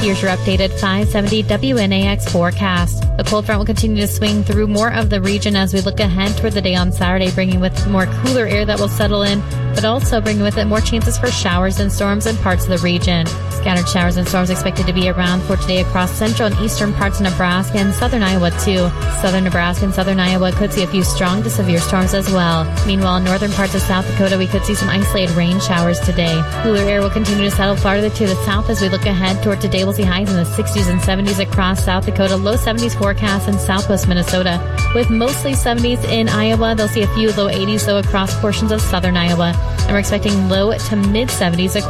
Here's your updated 570 WNAX forecast. The cold front will continue to swing through more of the region as we look ahead toward the day on Saturday, bringing with more cooler air that will settle in, but also bringing with it more chances for showers and storms in parts of the region. Scattered showers and storms expected to be around for today across central and eastern parts of Nebraska and southern Iowa too. Southern Nebraska and southern Iowa could see a few strong to severe storms as well. Meanwhile, in northern parts of South Dakota, we could see some isolated rain showers today. Cooler air will continue to settle farther to the south as we look ahead toward today. We'll see highs in the 60s and 70s across South Dakota, low 70s forecast in southwest Minnesota. With mostly 70s in Iowa, they'll see a few low 80s though across portions of southern Iowa. And we're expecting low to mid 70s across